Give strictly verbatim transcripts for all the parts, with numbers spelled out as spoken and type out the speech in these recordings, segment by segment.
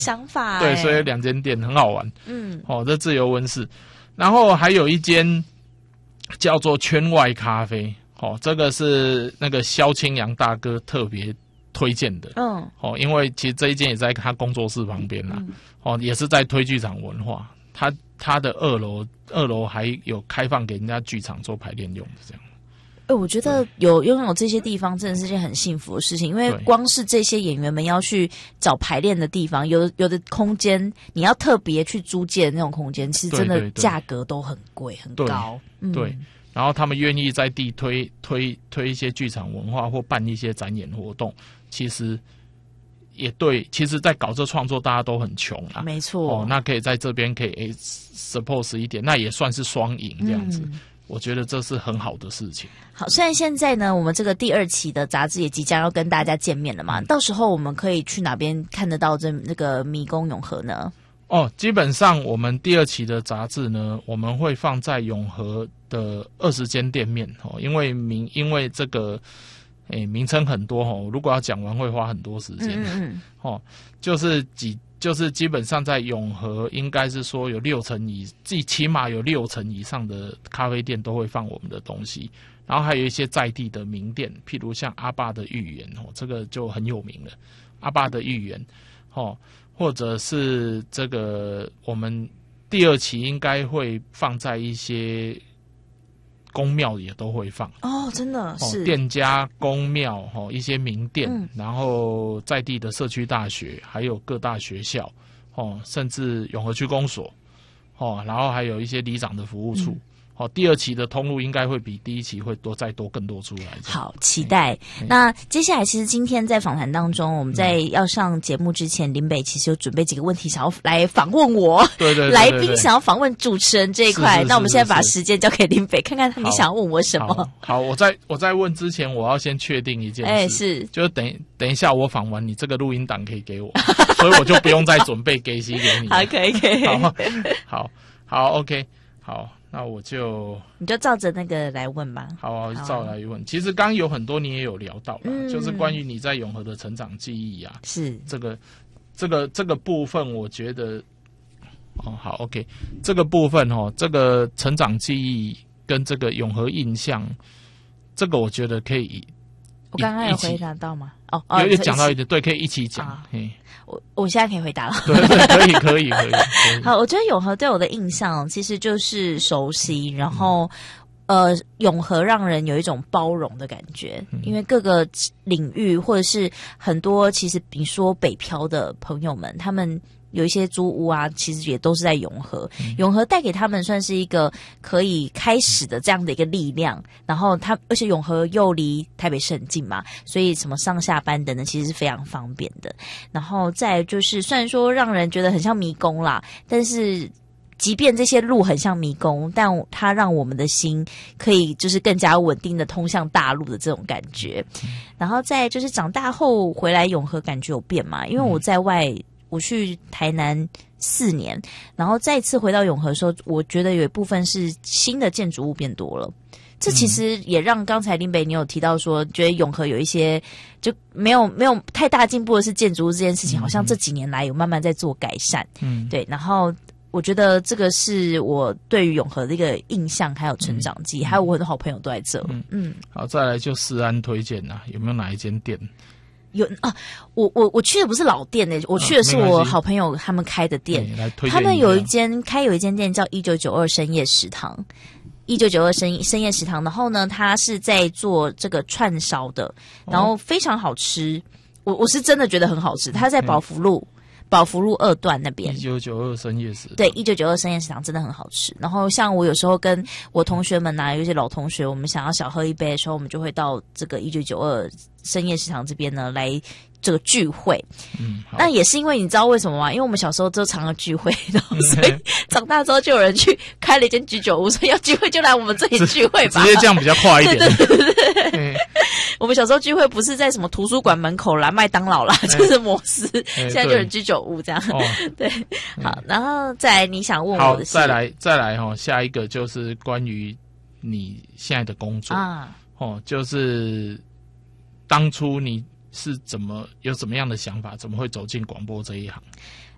想法、欸。 对，所以有两间店很好玩。 嗯， 哦，这自由温室，然后还有一间叫做圈外咖啡。哦，这个是那个萧清扬大哥特别推荐的。嗯，哦，因为其实这一间也在他工作室旁边啦。嗯、哦，也是在推剧场文化。他他的二楼二楼还有开放给人家剧场做排练用的这样。 欸、我觉得有拥有这些地方真的是件很幸福的事情，因为光是这些演员们要去找排练的地方，有的有的空间你要特别去租借的那种空间，其实真的价格都很贵很高。 对，对嗯、然后他们愿意在地推推推一些剧场文化或办一些展演活动，其实也对。其实，在搞这创作，大家都很穷啊， 没错。 哦，那可以在这边可以诶 support 一点，那也算是双赢这样子。嗯，我觉得这是很好的事情。 好，虽然现在呢，我们这个第二期的杂志也即将要跟大家见面了嘛，嗯、到时候我们可以去哪边看得到这那个迷宫永和呢？ 哦，基本上我们第二期的杂志呢，我们会放在永和的二十间店面哦，因为名因为这个诶名称很多哦，如果要讲完会花很多时间。嗯嗯哦，就是几。就是基本上在永和，应该是说有六成以，最起码有六成以上的咖啡店都会放我们的东西，然后还有一些在地的名店，譬如像阿爸的芋圆哦，这个就很有名了。阿爸的芋圆哦，或者是这个我们第二期应该会放在一些宫庙也都会放哦，真的是、 哦、店家、宫庙、哦、一些名店、嗯，然后在地的社区大学，还有各大学校，哦，甚至永和区公所，哦，然后还有一些里长的服务处。嗯哦，第二期的通路应该会比第一期会多再多更多出来。 好，期待。那接下来，其实今天在访谈当中，我们在要上节目之前，林北其实有准备几个问题想要来访问我。 对 对, 对, 对, 对， 来宾想要访问主持人这一块。那我们现在把时间交给林北，看看你想要问我什么。 好，好好我在我在问之前，我要先确定一件事， 哎，是， 就是等等一下我访完你这个录音档可以给我，所以我就不用再准备给息给你。 好，可以可以。 好，好，好 ，OK， 好。那我就你就照着那个来问吧。 好啊，照来问。其实刚刚有很多你也有聊到了、嗯，就是关于你在永和的成长记忆啊， 是这个这个这个部分，我觉得哦好 OK， 这个部分哦，这个成长记忆跟这个永和印象，这个我觉得可以。 我刚刚有回答到吗？哦， 有有讲到一点，对，可以一起讲。啊、 我我现在可以回答了。 对对，可以可以可以。可以好，我觉得永和对我的印象其实就是熟悉，然后、嗯、呃，永和让人有一种包容的感觉，嗯、因为各个领域或者是很多其实比如说北漂的朋友们，他们。有一些租屋啊，其实也都是在永和。嗯、永和带给他们算是一个可以开始的这样的一个力量。然后他，而且永和又离台北市很近嘛，所以什么上下班等等，其实是非常方便的。然后再来就是，虽然说让人觉得很像迷宫啦，但是即便这些路很像迷宫，但它让我们的心可以就是更加稳定的通向大陆的这种感觉。嗯、然后再就是长大后回来永和，感觉有变嘛，因为我在外。我去台南四年，然后再次回到永和的时候，我觉得有一部分是新的建筑物变多了。这其实也让刚才林北你有提到说，觉得永和有一些就没有没有太大进步的是建筑物这件事情，好像这几年来有慢慢在做改善。嗯，对。然后我觉得这个是我对于永和的一个印象，还有成长记忆，嗯、还有我很多好朋友都在这。嗯，嗯好，再来就思安推荐啊，有没有哪一间店？ 有啊，我我我去的不是老店诶、欸，我去的是我好朋友他们开的店。 嗯、 他们有一间开有一间店叫一九九二深夜食堂，一九九二深深夜食堂。然后呢，他是在做这个串烧的，然后非常好吃。我我是真的觉得很好吃。他在宝福路。嗯宝福路二段那边， 一九九二深夜食堂， 对，一九九二深夜食堂真的很好吃。然后像我有时候跟我同学们啊，有一些老同学，我们想要小喝一杯的时候，我们就会到这个一九九二深夜食堂这边呢来这个聚会。嗯，那也是因为你知道为什么吗？因为我们小时候都常常聚会，然后所以长大之后就有人去开了一间居酒屋，所以要聚会就来我们这里聚会吧， 直接这样比较快一点。 对对对对。嗯我们小时候聚会不是在什么图书馆门口啦、麦当劳啦，就是摩斯，欸、现在就是居酒屋这样。哦、对，好，然后再来你想问我的是， 好，再来再来哈、哦，下一个就是关于你现在的工作啊，哦，就是当初你是怎么有什么样的想法，怎么会走进广播这一行？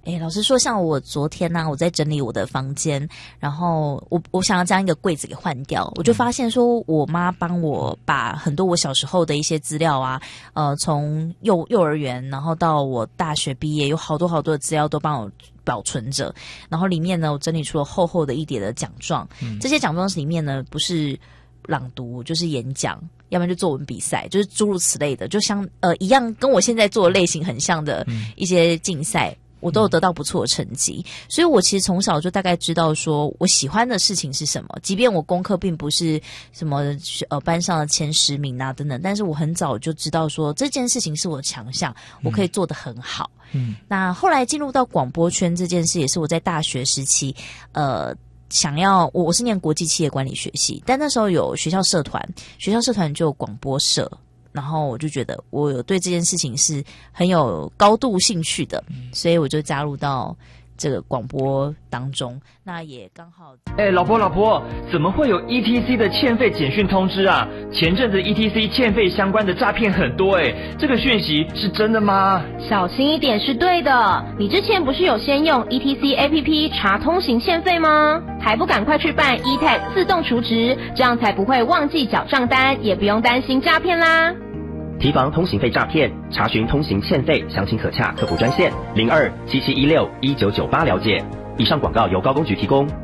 诶，老实说，像我昨天呢、啊，我在整理我的房间，然后我我想要将一个柜子给换掉，我就发现说，我妈帮我把很多我小时候的一些资料啊，呃，从幼幼儿园，然后到我大学毕业，有好多好多的资料都帮我保存着，然后里面呢，我整理出了厚厚的一叠的奖状，嗯、这些奖状里面呢，不是朗读就是演讲，要不然就作文比赛，就是诸如此类的，就像呃一样，跟我现在做的类型很像的一些竞赛。嗯，我都有得到不错的成绩，所以我其实从小就大概知道说我喜欢的事情是什么，即便我功课并不是什么呃班上的前十名啊等等，但是我很早就知道说这件事情是我的强项，我可以做得很好。嗯，那后来进入到广播圈这件事，也是我在大学时期呃想要我我是念国际企业管理学系，但那时候有学校社团，学校社团就有广播社。然后我就觉得我有对这件事情是很有高度兴趣的，嗯、所以我就加入到这个广播当中。那也刚好， 哎，老婆老婆，怎么会有 E T C 的欠费简讯通知啊？前阵子 E T C 欠费相关的诈骗很多哎，这个讯息是真的吗？ 小心一点是对的。你之前不是有先用 E T C A P P 查通行欠费吗？还不赶快去办 E T A G 自动储值，这样才不会忘记缴账单，也不用担心诈骗啦。 提防通行费诈骗，查询通行欠费，详情可洽客服专线零二七七一六一九九八了解。以上广告由高公局提供。